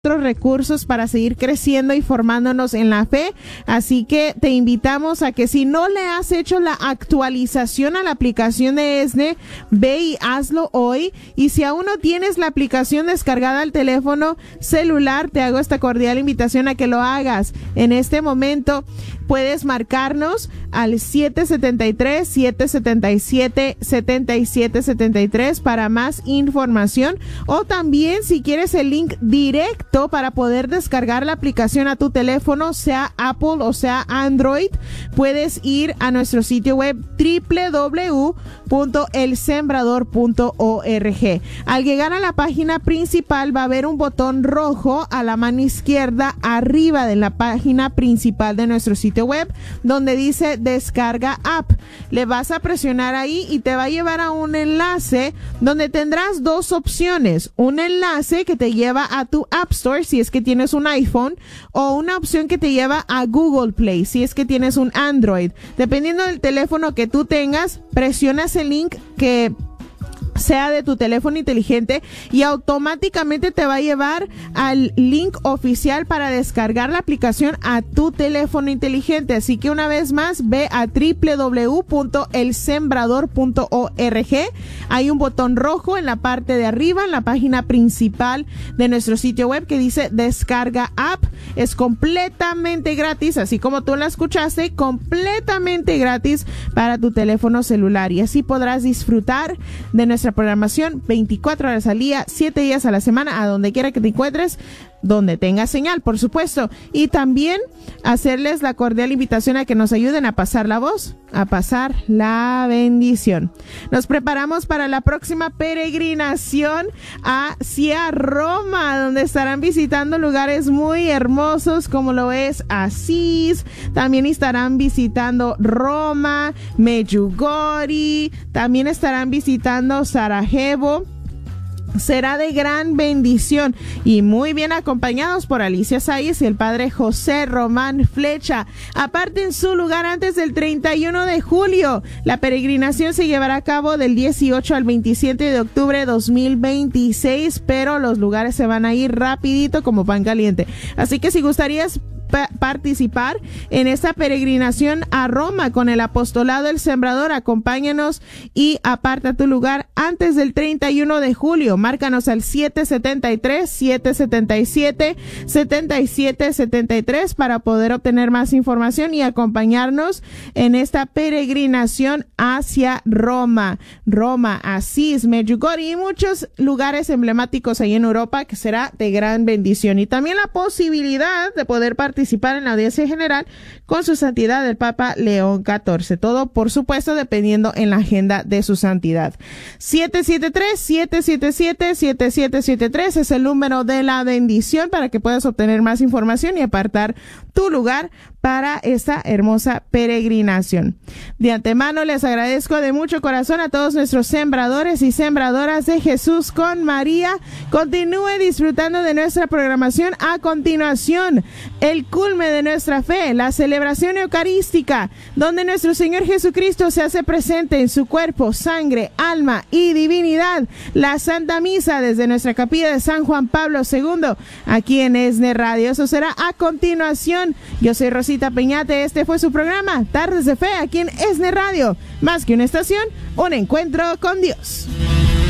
otros recursos para seguir creciendo y formándonos en la fe. Así que te invitamos a que si no le has hecho la actualización a la aplicación de ESNE, ve y hazlo hoy. Y si aún no tienes la aplicación descargada al teléfono celular, te hago esta cordial invitación a que lo hagas. En este momento puedes marcarnos al 773-777-7773 para más información, o también si quieres el link directo para poder descargar la aplicación a tu teléfono, sea Apple o sea Android, puedes ir a nuestro sitio web www.elsembrador.org. Al llegar a la página principal va a haber un botón rojo a la mano izquierda arriba de la página principal de nuestro sitio web donde dice descarga app. Le vas a presionar ahí y te va a llevar a un enlace donde tendrás dos opciones: un enlace que te lleva a tu App Store si es que tienes un iPhone, o una opción que te lleva a Google Play si es que tienes un Android. Dependiendo del teléfono que tú tengas, presionas el link que sea de tu teléfono inteligente y automáticamente te va a llevar al link oficial para descargar la aplicación a tu teléfono inteligente. Así que una vez más, ve a www.elsembrador.org. Hay un botón rojo en la parte de arriba, en la página principal de nuestro sitio web, que dice descarga app. Es completamente gratis, así como tú la escuchaste, completamente gratis para tu teléfono celular, y así podrás disfrutar de nuestra programación 24 horas al día, 7 días a la semana, a donde quiera que te encuentres, donde tenga señal, por supuesto. Y también hacerles la cordial invitación a que nos ayuden a pasar la voz, a pasar la bendición. Nos preparamos para la próxima peregrinación hacia Roma, donde estarán visitando lugares muy hermosos como lo es Asís. También estarán visitando Roma, Medjugorje, también estarán visitando Sarajevo. Será de gran bendición y muy bien acompañados por Alicia Sáez y el padre José Román Flecha. Aparten su lugar antes del 31 de julio. La peregrinación se llevará a cabo del 18 al 27 de octubre de 2026, pero los lugares se van a ir rapidito como pan caliente. Así que si gustarías participar en esta peregrinación a Roma con el apostolado El Sembrador, acompáñanos y aparta tu lugar antes del 31 de julio. Márcanos al 773-777-7773 para poder obtener más información y acompañarnos en esta peregrinación hacia Roma, Asís, Medjugorje y muchos lugares emblemáticos ahí en Europa, que será de gran bendición. Y también la posibilidad de poder participar en la audiencia general con su santidad el Papa León XIV. Todo, por supuesto, dependiendo en la agenda de su santidad. 773-777-7773 es el número de la bendición para que puedas obtener más información y apartar tu lugar para esta hermosa peregrinación. De antemano les agradezco de mucho corazón a todos nuestros sembradores y sembradoras de Jesús con María. Continúe disfrutando de nuestra programación. A continuación, el culme de nuestra fe, la celebración eucarística, donde nuestro Señor Jesucristo se hace presente en su cuerpo, sangre, alma y divinidad. La Santa Misa desde nuestra capilla de San Juan Pablo II, aquí en ESNE Radio. Eso será a continuación. Yo soy Rosita Peñate, este fue su programa Tardes de Fe aquí en ESNE Radio. Más que una estación, un encuentro con Dios.